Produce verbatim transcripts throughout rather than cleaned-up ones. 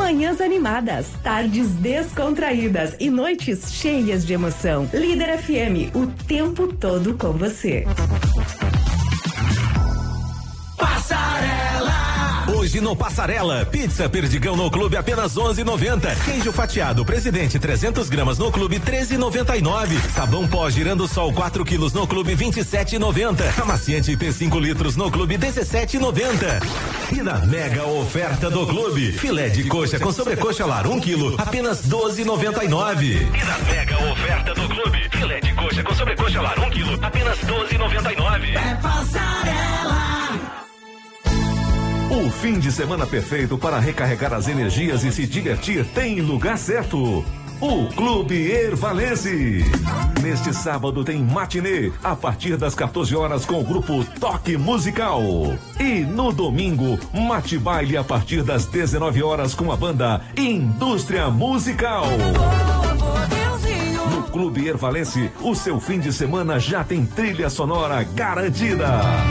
Manhãs animadas, tardes descontraídas e noites cheias de emoção. Líder F M, o tempo todo com você. Hoje no Passarela, pizza Perdigão no Clube apenas onze e noventa. Queijo fatiado Presidente trezentos gramas no Clube treze e noventa e nove. Sabão pó Girando Sol quatro quilos no Clube vinte e sete e noventa. Amaciante P cinco litros no Clube dezessete e noventa. E na mega oferta do Clube, filé de coxa com sobrecoxa lar um quilo apenas doze e noventa e nove. E na mega oferta do Clube, filé de coxa com sobrecoxa lar um quilo apenas doze e noventa e nove. É Passarela. O fim de semana perfeito para recarregar as energias e se divertir tem lugar certo. O Clube Ervalense. Neste sábado tem matinê a partir das quatorze horas com o grupo Toque Musical. E no domingo, mate baile a partir das dezenove horas com a banda Indústria Musical. No Clube Ervalense, o seu fim de semana já tem trilha sonora garantida.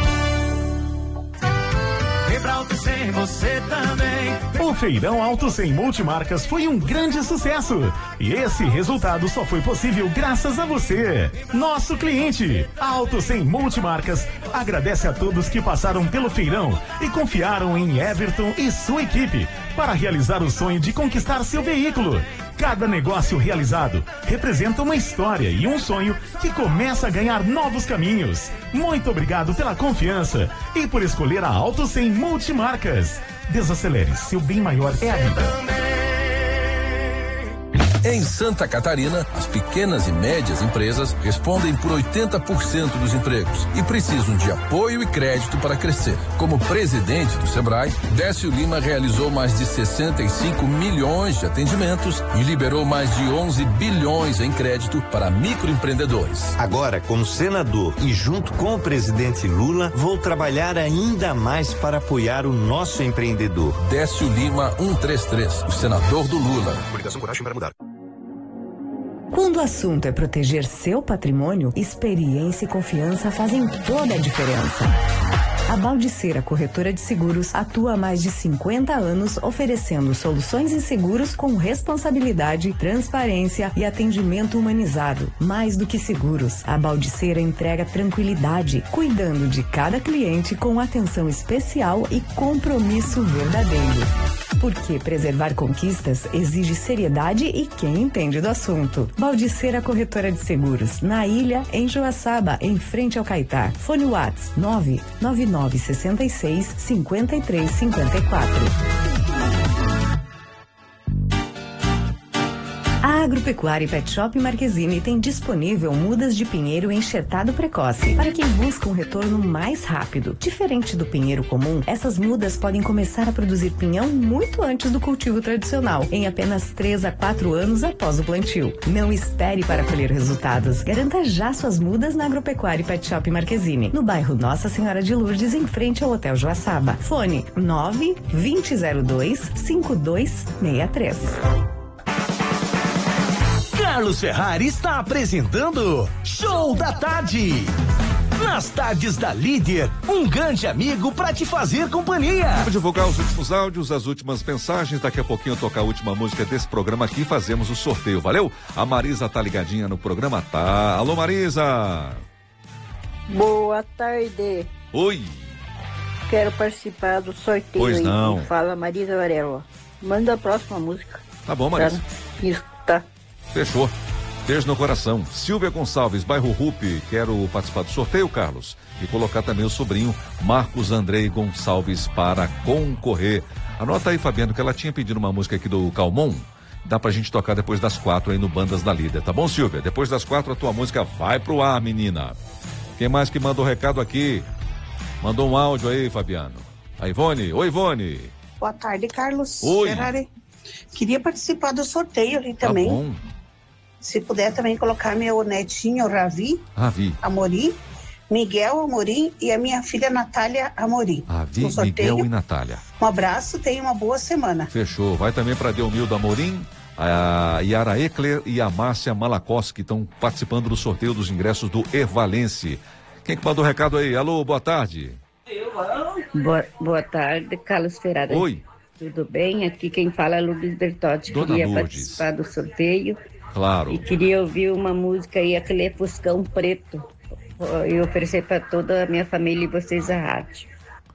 Auto cem, você também. O Feirão Auto cem Multimarcas foi um grande sucesso. E esse resultado só foi possível graças a você, nosso cliente. A Auto cem Multimarcas agradece a todos que passaram pelo feirão e confiaram em Everton e sua equipe para realizar o sonho de conquistar seu veículo. Cada negócio realizado representa uma história e um sonho que começa a ganhar novos caminhos. Muito obrigado pela confiança e por escolher a Auto cem Multimarcas. Desacelere, seu bem maior é a vida. Em Santa Catarina, as pequenas e médias empresas respondem por oitenta por cento dos empregos e precisam de apoio e crédito para crescer. Como presidente do Sebrae, Décio Lima realizou mais de sessenta e cinco milhões de atendimentos e liberou mais de onze bilhões em crédito para microempreendedores. Agora, como senador e junto com o presidente Lula, vou trabalhar ainda mais para apoiar o nosso empreendedor. Décio Lima cento e trinta e três, o senador do Lula. Coligação Coragem para Mudar. Quando o assunto é proteger seu patrimônio, experiência e confiança fazem toda a diferença. A Baldiceira Corretora de Seguros atua há mais de cinquenta anos oferecendo soluções em seguros com responsabilidade, transparência e atendimento humanizado. Mais do que seguros, a Baldiceira entrega tranquilidade, cuidando de cada cliente com atenção especial e compromisso verdadeiro. Porque preservar conquistas exige seriedade e quem entende do assunto. Baldiceira Corretora de Seguros, na Ilha, em Joaçaba, em frente ao Caetá. Fone Whats nove nove nove seis seis, cinco três cinco quatro. A Agropecuária e Pet Shop Marquezine tem disponível mudas de pinheiro enxertado precoce para quem busca um retorno mais rápido. Diferente do pinheiro comum, essas mudas podem começar a produzir pinhão muito antes do cultivo tradicional, em apenas três a quatro anos após o plantio. Não espere para colher resultados. Garanta já suas mudas na Agropecuária e Pet Shop Marquezine, no bairro Nossa Senhora de Lourdes, em frente ao Hotel Joaçaba. Fone nove vinte zero dois cinco dois seis três. Carlos Ferrari está apresentando Show da Tarde. Nas tardes da Líder, um grande amigo para te fazer companhia. Vou divulgar os últimos áudios, as últimas mensagens. Daqui a pouquinho eu tocar a última música desse programa aqui e fazemos o sorteio, valeu? A Marisa tá ligadinha no programa, tá? Alô, Marisa! Boa tarde. Oi! Quero participar do sorteio. Pois aí. não. Fala Marisa Varela. Manda a próxima música. Tá bom, Marisa. Isso, tá. Fechou. Beijo no coração. Silvia Gonçalves, bairro Rupi. Quero participar do sorteio, Carlos. E colocar também o sobrinho Marcos Andrei Gonçalves para concorrer. Anota aí, Fabiano, que ela tinha pedido uma música aqui do Calmon. Dá pra gente tocar depois das quatro aí no Bandas da Líder. Tá bom, Silvia? Depois das quatro a tua música vai pro ar, menina. Quem mais que mandou recado aqui? Mandou um áudio aí, Fabiano. A Ivone. Oi, Ivone. Boa tarde, Carlos. Oi. Ferrari. Queria participar do sorteio ali também. Tá bom. Se puder também colocar meu netinho Ravi, Ravi. Amorim, Miguel Amorim e a minha filha Natália Amorim. Ravi, Miguel e Natália. Um abraço, tenha uma boa semana. Fechou. Vai também para Delmildo Amorim, a Yara Eckler e a Márcia Malakos, que estão participando do sorteio dos ingressos do Ervalense. Quem que mandou o recado aí? Alô, boa tarde. Boa, boa tarde, Carlos Ferrari. Oi. Tudo bem? Aqui quem fala é Lourdes Bertotti. Dona Queria Lourdes. participar do sorteio. Claro. E queria ouvir uma música aí, aquele Fuscão Preto. E oferecer para toda a minha família e vocês a rádio.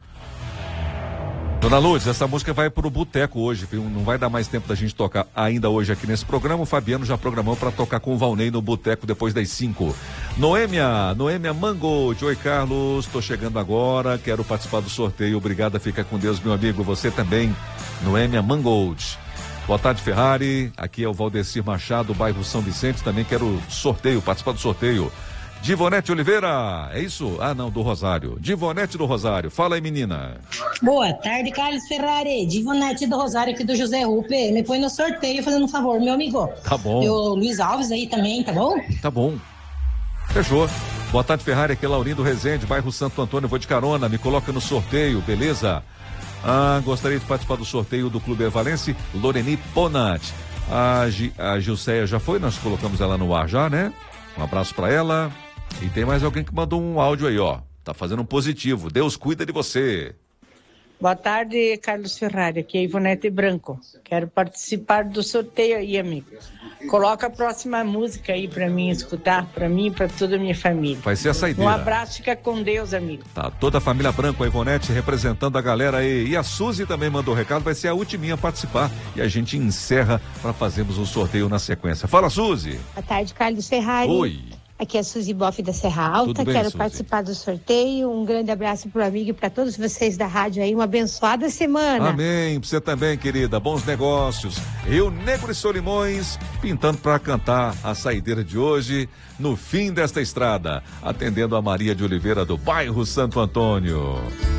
Dona Lourdes, essa música vai pro boteco hoje, viu? Não vai dar mais tempo da gente tocar ainda hoje aqui nesse programa. O Fabiano já programou para tocar com o Valnei no boteco depois das cinco. Noêmia, Noêmia Mangold. Oi, Carlos, tô chegando agora, quero participar do sorteio. Obrigada, fica com Deus, meu amigo. Você também, Noêmia Mangold. Boa tarde, Ferrari. Aqui é o Valdecir Machado, bairro São Vicente. Também quero sorteio, participar do sorteio. Divonete Oliveira, é isso? Ah, não, do Rosário. Divonete do Rosário, fala aí, menina. Boa tarde, Carlos Ferrari. Divonete do Rosário aqui do José Rupe. Me põe no sorteio fazendo um favor, meu amigo. Tá bom. E o Luiz Alves aí também, tá bom? Tá bom. Fechou. Boa tarde, Ferrari. Aqui é Laurindo Rezende, bairro Santo Antônio. Vou de carona, me coloca no sorteio, beleza? Ah, gostaria de participar do sorteio do Clube Ervalense, Loreni Ponat. A, G, a Gilceia já foi, nós colocamos ela no ar já, né? Um abraço pra ela. E tem mais alguém que mandou um áudio aí, ó. Tá fazendo um positivo. Deus cuida de você. Boa tarde, Carlos Ferrari. Aqui é Ivonete Branco. Quero participar do sorteio aí, amigo. Coloca a próxima música aí pra mim escutar, pra mim e pra toda a minha família. Vai ser a saideira. Um abraço, fica com Deus, amigo. Tá, toda a família Branco, a Ivonete representando a galera aí. E a Suzy também mandou recado, vai ser a ultiminha a participar. E a gente encerra pra fazermos o sorteio na sequência. Fala, Suzy. Boa tarde, Carlos Ferrari. Oi. Aqui é a Suzy Boff da Serra Alta, bem, quero Suzy? participar do sorteio. Um grande abraço pro amigo e para todos vocês da rádio aí, uma abençoada semana. Amém, pra você também, querida, bons negócios. Rio Negro e Solimões, pintando para cantar a saideira de hoje, no fim desta estrada, atendendo a Maria de Oliveira do bairro Santo Antônio.